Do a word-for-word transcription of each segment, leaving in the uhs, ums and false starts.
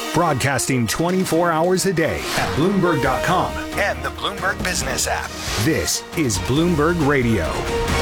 Broadcasting twenty-four hours a day at Bloomberg dot com and the Bloomberg Business app. This is Bloomberg Radio.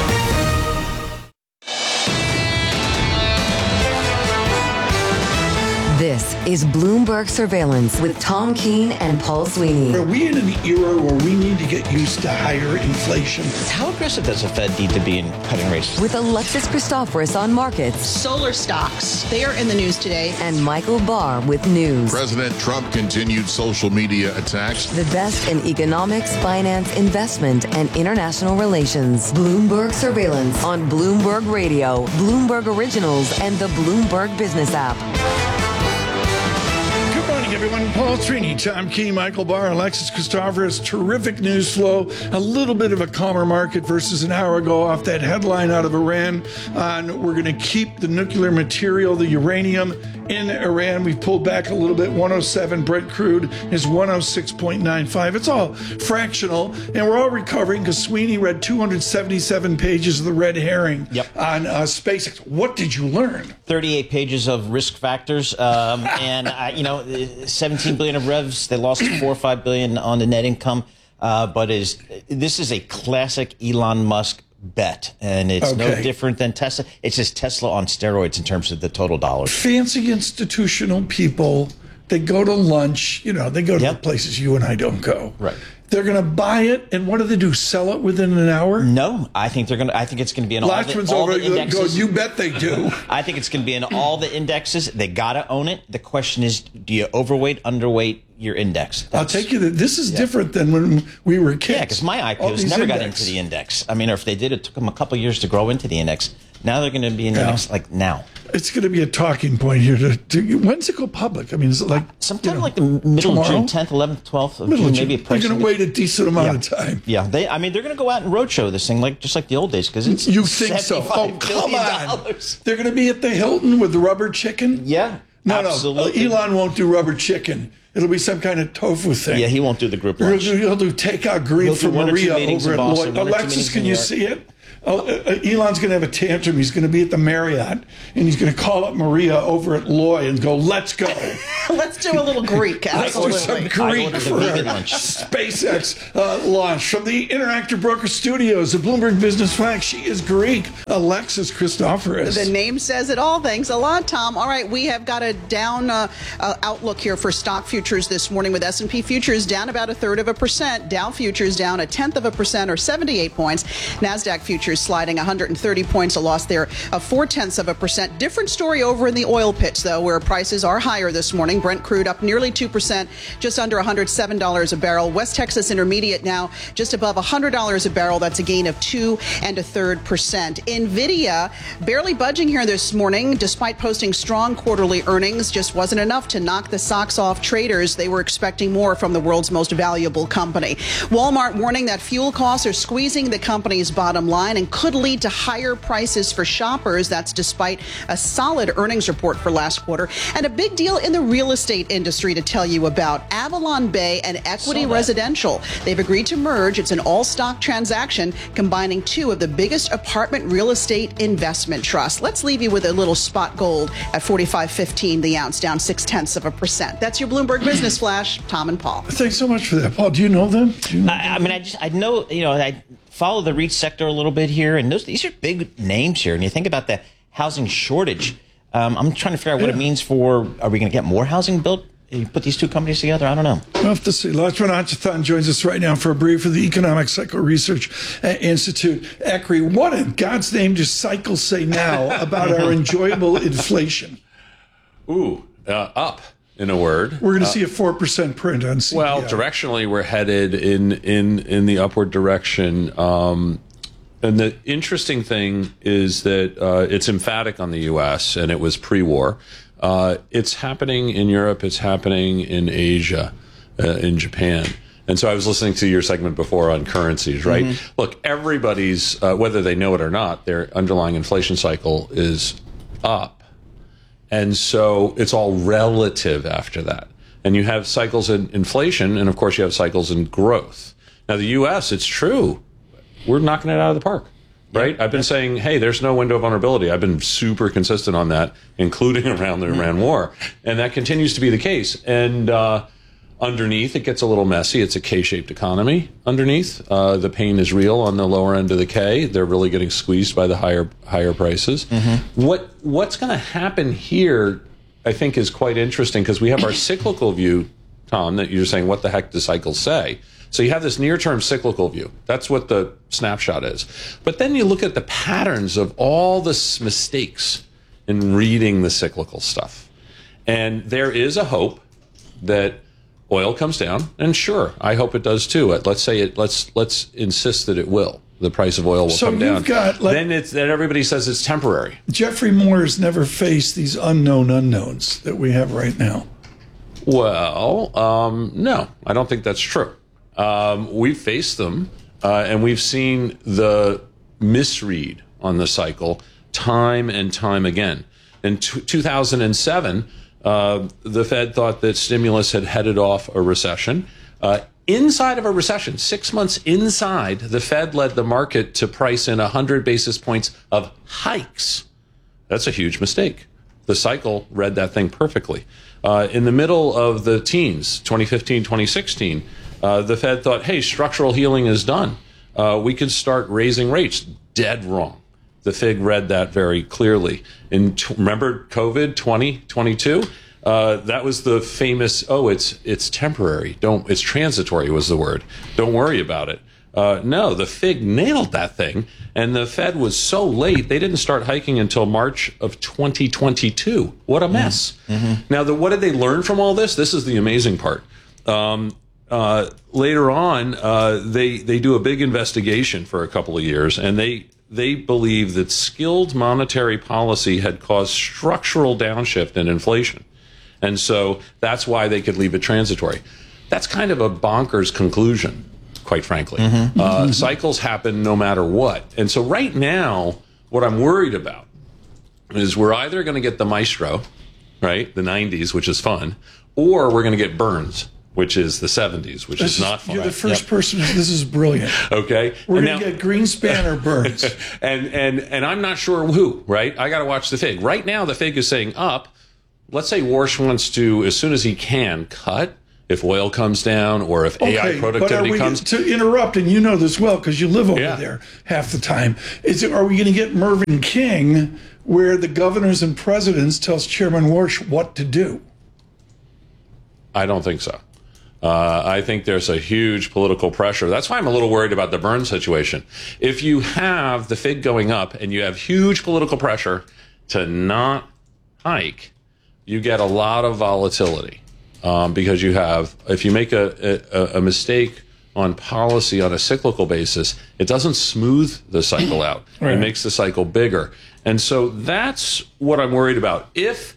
This is Bloomberg Surveillance with Tom Keene and Paul Sweeney. Are we in an era where we need to get used to higher inflation? How aggressive does the Fed need to be in cutting rates? With Alexis Christoforous on markets. Solar stocks, they are in the news today. And Michael Barr with news. President Trump continued social media attacks. The best in economics, finance, investment, and international relations. Bloomberg Surveillance on Bloomberg Radio, Bloomberg Originals, and the Bloomberg Business app. Everyone, Paul Sweeney, Tom Keene, Michael Barr, Alexis Christoforous. Terrific news flow. A little bit of a calmer market versus an hour ago off that headline out of Iran on we're going to keep the nuclear material, the uranium, in Iran. We've pulled back a little bit. one oh seven Brent crude is one oh six point nine five. It's all fractional, and we're all recovering because Sweeney read two hundred seventy-seven pages of the red herring yep. on uh, SpaceX. What did you learn? thirty-eight pages of risk factors, um, and uh, you know, seventeen billion of revs. They lost four or five billion on the net income, uh, but is this is a classic Elon Musk bet, and it's okay. No different than Tesla. It's just Tesla on steroids in terms of the total dollars. Fancy institutional people, they go to lunch, you know, they go to yep. the places you and I don't go. Right. They're going to buy it, and what do they do? Sell it within an hour? No, I think they're going to. I think it's going to be in all the, all over the indexes. Go, you bet they do. I think it's going to be in all the indexes. They got to own it. The question is, do you overweight, underweight your index? That's, I'll take you that this is yeah. different than when we were kids. Yeah, because my I P Os never index. got into the index. I mean, or if they did, it took them a couple years to grow into the index. Now they're going to be in the yeah. index like now. It's going to be a talking point here. To, to when's it go public? I mean, is it like sometime you know, like the middle tomorrow? of June, tenth, eleventh, twelfth of middle June, of June. maybe a price. They're going to wait a decent amount yeah. of time. Yeah, they. I mean, they're going to go out and roadshow this thing like just like the old days because it's you think so? Oh, come on! They're going to be at the Hilton with the rubber chicken. Yeah, no, absolutely. no. Elon won't do rubber chicken. It'll be some kind of tofu thing. Yeah, he won't do the group lunch. He'll do, he'll do takeout green for Maria over at Lloyd. Alexis, can you see it? Oh, uh, Elon's going to have a tantrum. He's going to be at the Marriott, and he's going to call up Maria over at Loy and go, let's go. Let's do a little Greek. Let's do some Greek for our SpaceX uh, launch. From the Interactive Broker Studios of Bloomberg Business Flag, she is Greek, Alexis Christoforous. The name says it all. Thanks a lot, Tom. All right, we have got a down uh, uh, outlook here for stock futures this morning with S and P futures down about a third of a percent. Dow futures down a tenth of a percent or seventy-eight points. NASDAQ futures sliding one hundred thirty points, a loss there of four-tenths of a percent. Different story over in the oil pits, though, where prices are higher this morning. Brent crude up nearly two percent, just under one hundred seven dollars a barrel. West Texas Intermediate now just above one hundred dollars a barrel. That's a gain of two and a third percent. NVIDIA barely budging here this morning, despite posting strong quarterly earnings. Just wasn't enough to knock the socks off traders. They were expecting more from the world's most valuable company. Walmart warning that fuel costs are squeezing the company's bottom line and could lead to higher prices for shoppers. That's despite a solid earnings report for last quarter. And a big deal in the real estate industry to tell you about. Avalon Bay and Equity Residential. They've agreed to merge. It's an all-stock transaction combining two of the biggest apartment real estate investment trusts. Let's leave you with a little spot gold at forty-five fifteen the ounce, down six-tenths of a percent. That's your Bloomberg Business Flash. Tom and Paul. Thanks so much for that, Paul. Do you know them? Do you know I, I mean, I just I know, you know, I follow the REIT sector a little bit here, and those these are big names here. And you think about the housing shortage. Um, I'm trying to figure out what yeah. it means for, are we going to get more housing built? You put these two companies together? I don't know. We'll have to see. Lakshman Achathan joins us right now for a brief of the Economic Cycle Research Institute. E C R I, what in God's name does cycles say now about our enjoyable inflation? Ooh, uh, up. In a word, we're going to uh, see a four percent print on C P I. Well, directionally, we're headed in in in the upward direction. Um, and the interesting thing is that uh, it's emphatic on the U S and it was pre-war. Uh, it's happening in Europe. It's happening in Asia, uh, in Japan. And so I was listening to your segment before on currencies, right? Mm-hmm. Look, everybody's, uh, whether they know it or not, their underlying inflation cycle is up. And so it's all relative after that. And you have cycles in inflation, and of course you have cycles in growth. Now, the U S, it's true, we're knocking it out of the park. right? Yep. I've been yep. saying, hey, there's no window of vulnerability. I've been super consistent on that, including around the mm-hmm. Iran war. And that continues to be the case. And uh, underneath, it gets a little messy. It's a K-shaped economy underneath. Uh, the pain is real on the lower end of the K. They're really getting squeezed by the higher higher prices. Mm-hmm. What What's going to happen here, I think, is quite interesting because we have our cyclical view, Tom, that you're saying, what the heck do cycles say? So you have this near-term cyclical view. That's what the snapshot is. But then you look at the patterns of all the mistakes in reading the cyclical stuff. And there is a hope that oil comes down. And sure, I hope it does too. Let's say it, let's let's insist that it will. The price of oil will so come down. You've got, like, then it's then everybody says it's temporary. Jeffrey Moore's never faced these unknown unknowns that we have right now. Well, um, no, I don't think that's true. Um, we've faced them, uh, and we've seen the misread on the cycle time and time again. In t- two thousand seven, uh, the Fed thought that stimulus had headed off a recession. Uh, inside of a recession, six months inside, the Fed led the market to price in one hundred basis points of hikes. That's a huge mistake. The cycle read that thing perfectly. Uh, in the middle of the teens, twenty fifteen, twenty sixteen, uh, the Fed thought, hey, structural healing is done. Uh, we can start raising rates. Dead wrong. The Fig read that very clearly. In t- remember COVID twenty twenty-two? Uh, that was the famous, oh, it's it's temporary. Don't it's transitory was the word. Don't worry about it. Uh, no, the Fig nailed that thing, and the Fed was so late they didn't start hiking until March of twenty twenty-two. What a mess! Mm-hmm. Now, the, what did they learn from all this? This is the amazing part. Um, uh, later on, uh, they they do a big investigation for a couple of years, and they they believe that skilled monetary policy had caused structural downshift in inflation, and so that's why they could leave it transitory. That's kind of a bonkers conclusion, quite frankly. Mm-hmm. Uh, mm-hmm. Cycles happen no matter what. And so right now, what I'm worried about is we're either going to get the Maestro, right, the nineties, which is fun, or we're going to get Burns, which is the seventies, which this is not fun. You're the first yep. person. This is brilliant. Okay. We're going to get Greenspan or Burns. and, and, and I'm not sure who, right? I got to watch the Fig. Right now, the Fig is saying up. Let's say Warsh wants to, as soon as he can, cut. If oil comes down or if okay, A I productivity but are we, comes. To interrupt, and you know this well because you live over yeah. there half the time, is it, are we going to get Mervyn King where the governors and presidents tells Chairman Warsh what to do? I don't think so. Uh, I think there's a huge political pressure. That's why I'm a little worried about the Burns situation. If you have the Fig going up and you have huge political pressure to not hike, you get a lot of volatility. Um, because you have, if you make a, a, a mistake on policy on a cyclical basis, it doesn't smooth the cycle out. Right. It makes the cycle bigger. And so that's what I'm worried about. If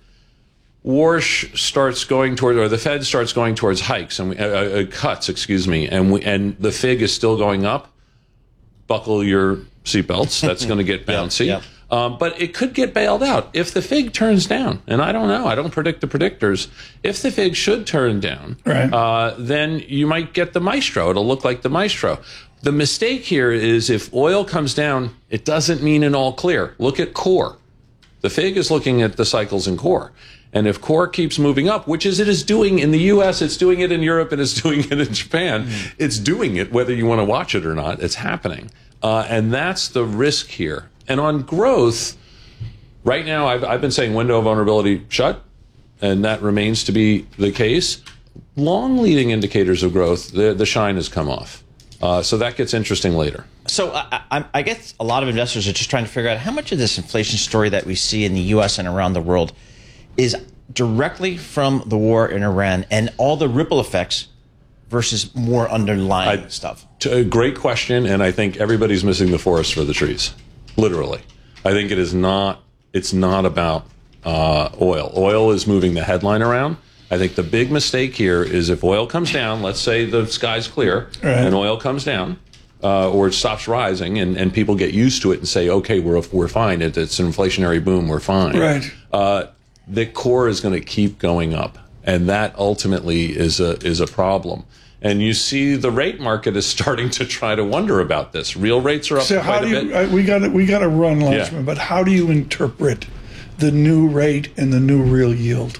Warsh starts going toward, or the Fed starts going towards hikes and we, uh, uh, cuts, excuse me, and we, and the Fig is still going up, buckle your seatbelts. That's going to get bouncy. Yep, yep. Um, but it could get bailed out if the Fig turns down. And I don't know. I don't predict the predictors. If the Fig should turn down, right. uh, then you might get the Maestro. It'll look like the Maestro. The mistake here is if oil comes down, it doesn't mean an all clear. Look at core. The Fig is looking at the cycles in core. And if core keeps moving up, which is it is doing in the U S, it's doing it in Europe, and it's doing it in Japan. Mm. It's doing it whether you want to watch it or not. It's happening. Uh, and that's the risk here. And on growth, right now, I've, I've been saying window of vulnerability shut, and that remains to be the case. Long leading indicators of growth, the, the shine has come off. Uh, so that gets interesting later. So I, I, I guess a lot of investors are just trying to figure out how much of this inflation story that we see in the U S and around the world is directly from the war in Iran and all the ripple effects versus more underlying I, stuff. A great question, and I think everybody's missing the forest for the trees. Literally. I think it is not, it's not about uh, oil. Oil is moving the headline around. I think the big mistake here is if oil comes down, let's say the sky's clear, right. and oil comes down, uh, or it stops rising, and, and people get used to it and say, okay, we're we're fine. It, it's an inflationary boom, we're fine. Right. Uh, the core is going to keep going up, and that ultimately is a is a problem. And you see the rate market is starting to try to wonder about this. Real rates are up so quite how do a you, bit. uh, we got we got to run, Launchman, Yeah. but how do you interpret the new rate and the new real yield?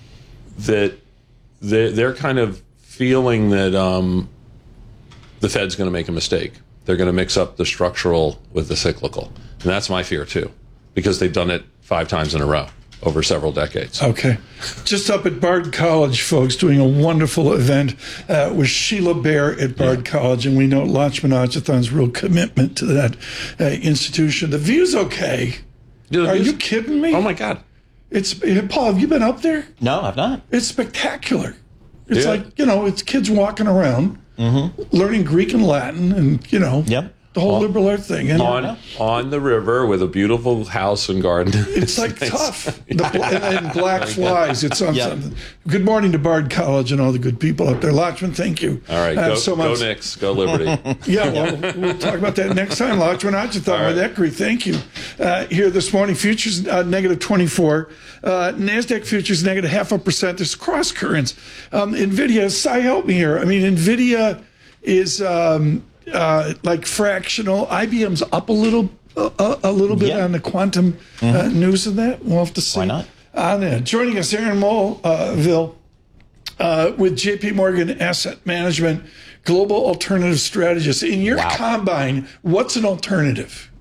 That they're, they're kind of feeling that um, the Fed's going to make a mistake. They're going to mix up the structural with the cyclical. And that's my fear, too, because they've done it five times in a row over several decades. Okay. Just up at Bard College, folks, doing a wonderful event uh, with Sheila Bair at Bard yeah. College, and we know Laxman Achethon's real commitment to that uh, institution. The view's okay. Yeah, Are view's, you kidding me? Oh, my God. It's Paul, have you been up there? No, I've not. It's spectacular. It's yeah. like, you know, it's kids walking around, mm-hmm. learning Greek and Latin, and, you know. Yep. The whole on, liberal arts thing. And on, on the river with a beautiful house and garden. It's like nice. Tough. The, and, and black flies. It's on yep. something. Good morning to Bard College and all the good people up there. Laxman, thank you. All right. Uh, Go, so go much. Knicks. Go Liberty. Yeah, well, we'll talk about that next time. Laxman Achethon right. with Equity. Thank you. Uh, here this morning, futures uh, negative twenty-four. Uh, NASDAQ futures negative half a percent. There's cross currents. Um, NVIDIA, Cy, help me here. I mean, NVIDIA is... Um, Uh, like fractional. I B M's up a little, uh, a little bit yeah. on the quantum uh, mm-hmm. news of that. We'll have to see. Why not? On there. Joining us, Aaron Mulville uh, with J P Morgan Asset Management, Global Alternative Strategist. In your wow. combine, what's an alternative?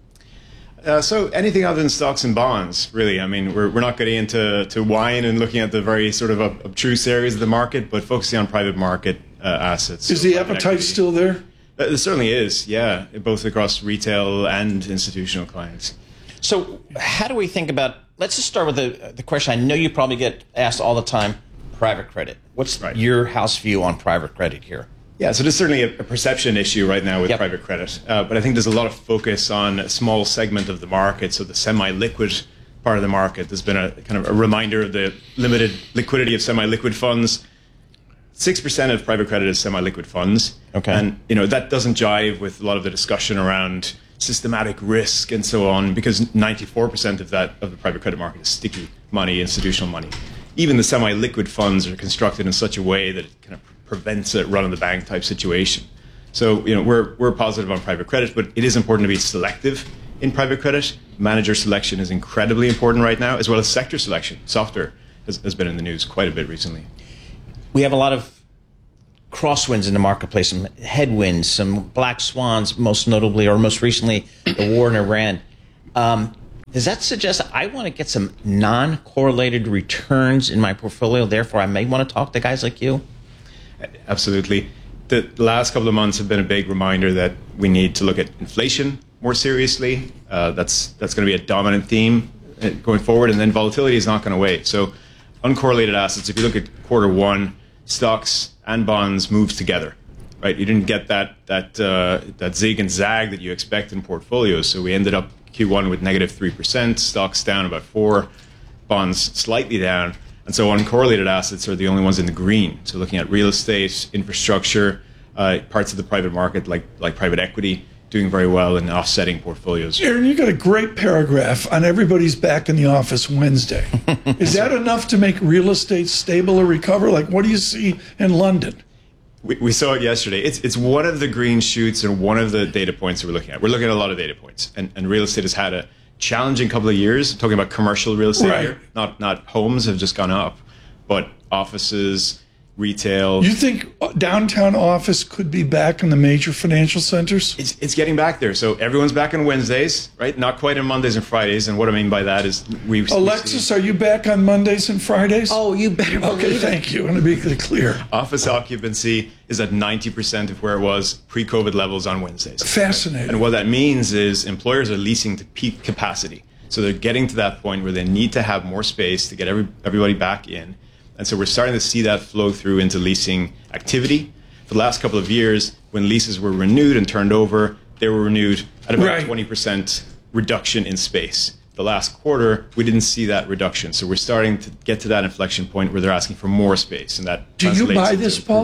Uh, so anything other than stocks and bonds, really. I mean, we're we're not getting into to wine and looking at the very sort of obtruse areas of the market, but focusing on private market uh, assets. Is so the appetite equity. Still there? Uh, it certainly is, yeah, both across retail and institutional clients. So how do we think about, let's just start with the, the question I know you probably get asked all the time, private credit. What's right. your house view on private credit here? Yeah, so there's certainly a, a perception issue right now with yep. private credit. Uh, but I think there's a lot of focus on a small segment of the market, so the semi-liquid part of the market. There's been a kind of a reminder of the limited liquidity of semi-liquid funds. Six percent of private credit is semi-liquid funds, okay. and you know that doesn't jive with a lot of the discussion around systematic risk and so on, because ninety-four percent of that of the private credit market is sticky money, institutional money. Even the semi-liquid funds are constructed in such a way that it kind of prevents a run-of-the-bank type situation. So you know we're we're positive on private credit, but it is important to be selective in private credit. Manager selection is incredibly important right now, as well as sector selection. Software has, has been in the news quite a bit recently. We have a lot of crosswinds in the marketplace, some headwinds, some black swans, most notably, or most recently, the war in Iran. Um, does that suggest I want to get some non-correlated returns in my portfolio? Therefore, I may want to talk to guys like you? Absolutely. The last couple of months have been a big reminder that we need to look at inflation more seriously. Uh, that's that's going to be a dominant theme going forward, and then volatility is not going to wait. So uncorrelated assets, if you look at quarter one, stocks and bonds moved together, right? You didn't get that that uh, that zig and zag that you expect in portfolios. So we ended up Q one with negative three percent, stocks down about four, bonds slightly down. And so uncorrelated assets are the only ones in the green. So looking at real estate, infrastructure, uh, parts of the private market like like private equity, doing very well in offsetting portfolios. Aaron, you got a great paragraph on everybody's back in the office Wednesday. Is that enough to make real estate stable or recover? Like, what do you see in London? We, we saw it yesterday. It's it's one of the green shoots and one of the data points that we're looking at. We're looking at a lot of data points. And, and real estate has had a challenging couple of years. I'm talking about commercial real estate right. here. Not, not homes have just gone up, but offices, retail. You think downtown office could be back in the major financial centers? It's, it's getting back there. So everyone's back on Wednesdays, right? Not quite on Mondays and Fridays. And what I mean by that is we've... Alexis, are you back on Mondays and Fridays? Oh, you better believe Okay, it. thank you. I want to be clear. Office occupancy is at ninety percent of where it was pre-COVID levels on Wednesdays. Fascinating. Right? And what that means is employers are leasing to peak capacity. So they're getting to that point where they need to have more space to get every, everybody back in. And so we're starting to see that flow through into leasing activity. For the last couple of years, when leases were renewed and turned over, they were renewed at about right. twenty percent reduction in space. The last quarter, we didn't see that reduction. So we're starting to get to that inflection point where they're asking for more space. And that Do you buy this, Paul?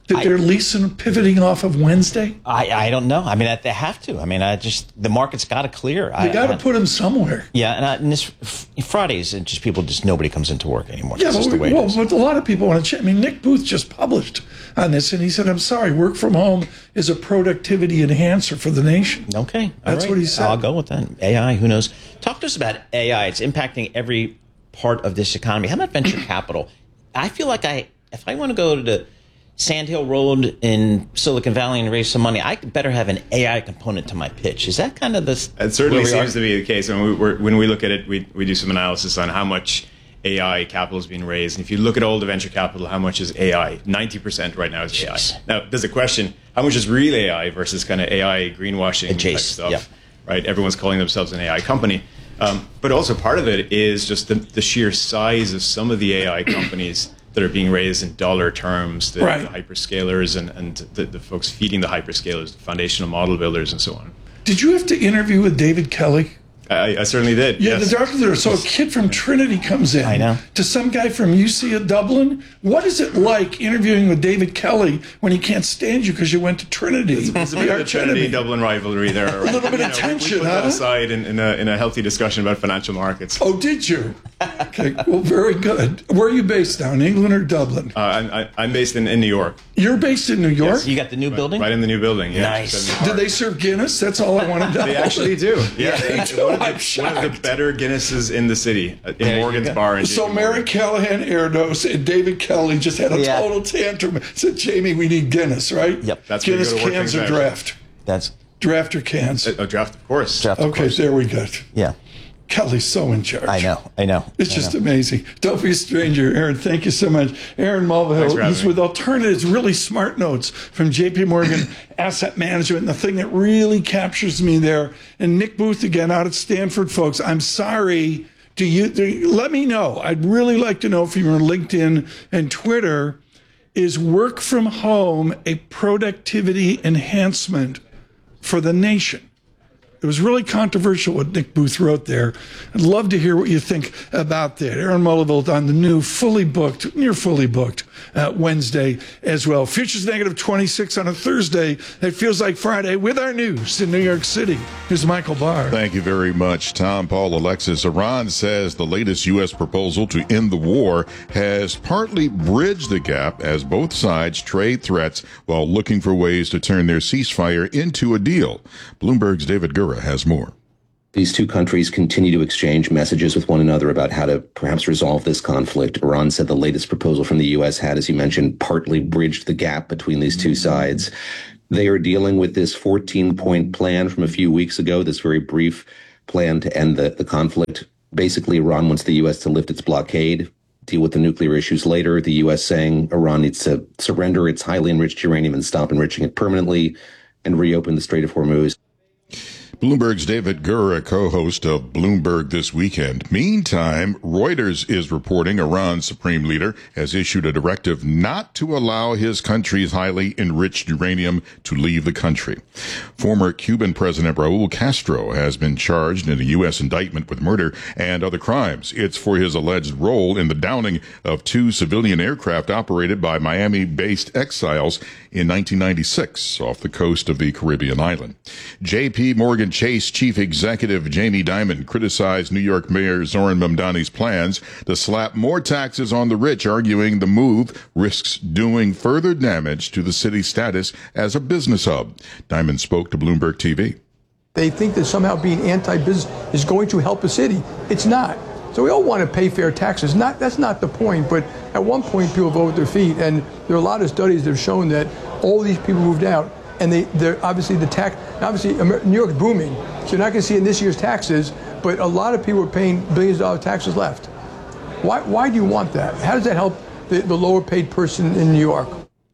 that they're leasing pivoting off of Wednesday? I, I don't know. I mean, they have to. I mean, I just the market's got to clear. They got to put them somewhere. Yeah, and, I, and this Fridays, it just people just nobody comes into work anymore. Yeah, That's but, just the way well, it is. but a lot of people want to check. I mean, Nick Booth just published on this, and he said, "I'm sorry, work from home is a productivity enhancer for the nation." Okay, all that's right. what he said. I'll go with that. A I, who knows? Talk to us about A I. It's impacting every part of this economy. How about venture capital? I feel like I, if I want to go to the Sand Hill Road in Silicon Valley and raise some money, I better have an A I component to my pitch. Is that kind of the... It certainly seems to be the case. When we, we're, when we look at it, we, we do some analysis on how much A I capital is being raised. And if you look at all the venture capital, how much is A I? ninety percent right now is Jeez. A I. Now, there's a question, how much is real A I versus kind of A I greenwashing Adjacent, type stuff? yeah. Right? Everyone's calling themselves an A I company. Um, but also part of it is just the, the sheer size of some of the A I companies that are being raised in dollar terms, the, right. the hyperscalers and, and the, the folks feeding the hyperscalers, the foundational model builders and so on. Did you have to interview with David Kelly? I, I certainly did. Yeah, yes. the doctor there. So a kid from Trinity comes in. I know. To some guy from U C of Dublin. What is it like interviewing with David Kelly when he can't stand you because you went to Trinity? It's, it's a bit of a Trinity-Dublin rivalry there. A little bit you of know, tension, we, we put huh? that aside in, in, a, in a healthy discussion about financial markets. Oh, did you? Okay, well, very good. Where are you based now, in England or Dublin? Uh, I'm, I, I'm based in, in New York. You're based in New York? Yes. You got the new right, building? Right in the new building, yeah. Nice. Did they serve Guinness? That's all I want to know. They actually do. Yeah, they do. One of, I'm the, shocked. one of the better Guinnesses in the city, uh, in There you Morgan's go. Bar. In So J P Mary Morgan. Callahan Erdos and David Kelly just had a Yeah. total tantrum. Said, Jamie, we need Guinness, right? Yep. That's where you Guinness go to work cans things or out. draft? That's... Draft or cans? A, a draft, of course. Draft, of Okay, course. there we go. Yeah. Kelly's so in charge. I know. I know. It's I just know. amazing. Don't be a stranger. Aaron, thank you so much. Aaron Mulvihill, for he's having with me. Alternatives, really smart notes from J P Morgan Asset Management. And the thing that really captures me there, and Nick Booth again out at Stanford, folks, I'm sorry. Do you, do you let me know? I'd really like to know from your LinkedIn and Twitter, is work from home a productivity enhancement for the nation? It was really controversial what Nick Booth wrote there. I'd love to hear what you think about that. Aaron Mulvihill on the new fully booked, near fully booked uh, Wednesday as well. Futures negative twenty-six on a Thursday. It feels like Friday with our news in New York City. Here's Michael Barr. Thank you very much, Tom, Paul, Alexis. Iran says the latest U S proposal to end the war has partly bridged the gap as both sides trade threats while looking for ways to turn their ceasefire into a deal. Bloomberg's David Gura has more. These two countries continue to exchange messages with one another about how to perhaps resolve this conflict. Iran said the latest proposal from the U S had, as you mentioned, partly bridged the gap between these two sides. They are dealing with this fourteen-point plan from a few weeks ago, this very brief plan to end the, the conflict. Basically, Iran wants the U S to lift its blockade, deal with the nuclear issues later. The U S saying Iran needs to surrender its highly enriched uranium and stop enriching it permanently and reopen the Strait of Hormuz. Bloomberg's David Gura, co-host of Bloomberg This Weekend. Meantime, Reuters is reporting Iran's supreme leader has issued a directive not to allow his country's highly enriched uranium to leave the country. Former Cuban President Raul Castro has been charged in a U S indictment with murder and other crimes. It's for his alleged role in the downing of two civilian aircraft operated by Miami-based exiles in nineteen ninety-six off the coast of the Caribbean island. J P Morgan Chase chief executive Jamie Dimon criticized New York Mayor Zoran Mamdani's plans to slap more taxes on the rich, arguing the move risks doing further damage to the city's status as a business hub. Dimon spoke to Bloomberg T V. They think that somehow being anti-business is going to help a city. It's not. So we all want to pay fair taxes. Not that's not the point, but at one point people vote with their feet, and there are a lot of studies that have shown that all these people moved out, and they, they're obviously the tax, obviously New York's booming, so you're not going to see in this year's taxes, but a lot of people are paying billions of dollars taxes left. Why, why do you want that? How does that help the, the lower paid person in New York?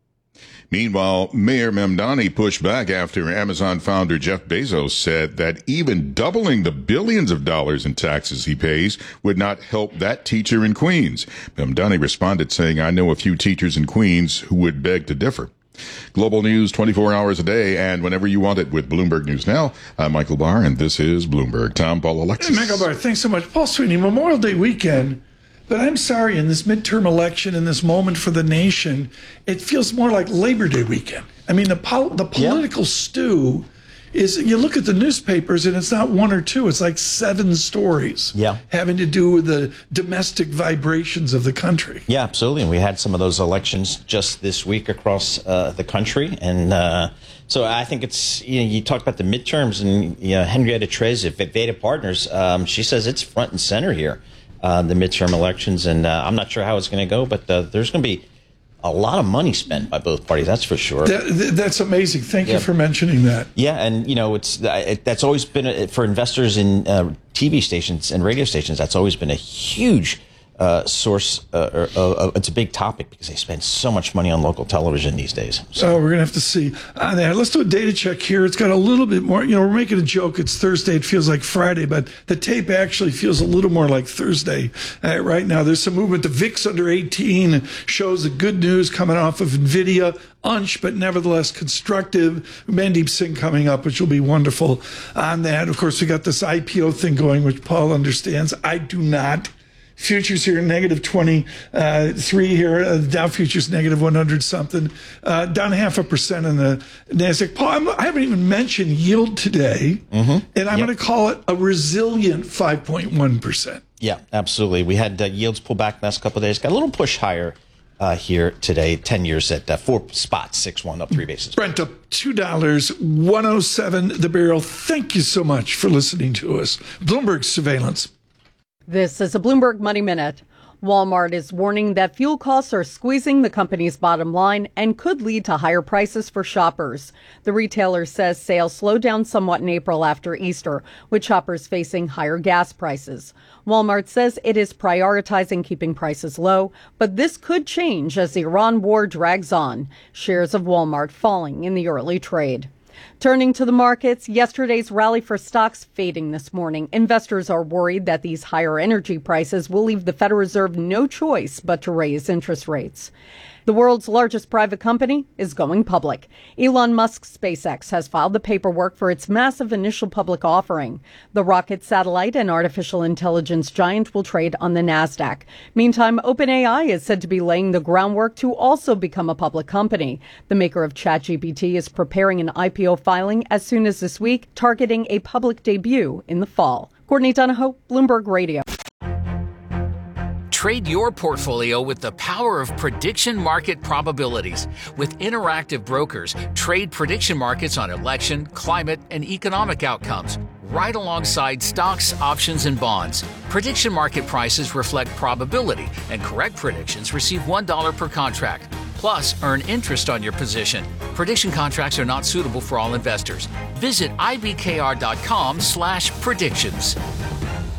Meanwhile, Mayor Mamdani pushed back after Amazon founder Jeff Bezos said that even doubling the billions of dollars in taxes he pays would not help that teacher in Queens. Mamdani responded saying, "I know a few teachers in Queens who would beg to differ." Global news twenty-four hours a day and whenever you want it with Bloomberg News Now. I'm Michael Barr, and this is Bloomberg. Tom, Paul, Alexis. Hey, Michael Barr, thanks so much. Paul Sweeney, Memorial Day weekend. But I'm sorry, in this midterm election, in this moment for the nation, it feels more like Labor Day weekend. I mean, the pol- the political yeah. stew is, you look at the newspapers and it's not one or two, it's like seven stories yeah. having to do with the domestic vibrations of the country. Yeah, absolutely. And we had some of those elections just this week across uh, the country. And uh, so I think it's, you know, you talk about the midterms, and you know, Henrietta Trez at Veda Partners, um, she says it's front and center here, uh, the midterm elections. And uh, I'm not sure how it's going to go, but uh, there's going to be a lot of money spent by both parties, that's for sure. That, that's amazing. Thank yeah. you for mentioning that. Yeah, and you know, it's it, that's always been a, for investors in uh, T V stations and radio stations. That's always been a huge uh, source. Uh, uh, uh, it's a big topic because they spend so much money on local television these days. So oh, we're gonna have to see on that. Let's do a data check here. It's got a little bit more. You know, we're making a joke. It's Thursday. It feels like Friday, but the tape actually feels a little more like Thursday uh, right now. There's some movement. The V I X under eighteen shows the good news coming off of Nvidia. Unch, but nevertheless constructive. Mandeep Singh coming up, which will be wonderful on that. Of course, we got this I P O thing going, which Paul understands. I do not. Futures here, negative twenty-three here. Uh, the Dow futures negative one hundred something. Uh, down half a percent in the NASDAQ. Paul, I'm, I haven't even mentioned yield today, mm-hmm. and I'm yep. going to call it a resilient five point one percent. Yeah, absolutely. We had uh, yields pull back the last couple of days. Got a little push higher uh, here today. ten years at uh, four spots, six one, up three basis. Brent up two dollars, one oh seven the barrel. Thank you so much for listening to us. Bloomberg Surveillance. This is a Bloomberg Money Minute. Walmart is warning that fuel costs are squeezing the company's bottom line and could lead to higher prices for shoppers. The retailer says sales slowed down somewhat in April after Easter, with shoppers facing higher gas prices. Walmart says it is prioritizing keeping prices low, but this could change as the Iran war drags on. Shares of Walmart falling in the early trade. Turning to the markets, yesterday's rally for stocks fading this morning. Investors are worried that these higher energy prices will leave the Federal Reserve no choice but to raise interest rates. The world's largest private company is going public. Elon Musk's SpaceX has filed the paperwork for its massive initial public offering. The rocket, satellite, and artificial intelligence giant will trade on the NASDAQ. Meantime, OpenAI is said to be laying the groundwork to also become a public company. The maker of ChatGPT is preparing an I P O filing as soon as this week, targeting a public debut in the fall. Courtney Donahoe, Bloomberg Radio. Trade your portfolio with the power of prediction market probabilities. With Interactive Brokers, trade prediction markets on election, climate, and economic outcomes, right alongside stocks, options, and bonds. Prediction market prices reflect probability, and correct predictions receive one dollar per contract. Plus, earn interest on your position. Prediction contracts are not suitable for all investors. Visit I B K R dot com slash predictions.